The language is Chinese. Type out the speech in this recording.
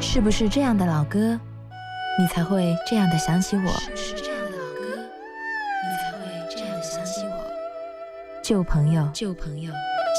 是不是这样的老歌，你才会这样的想起我？ 是不是这样的老歌，你才会这样的想起我？ 旧朋友， 旧朋友。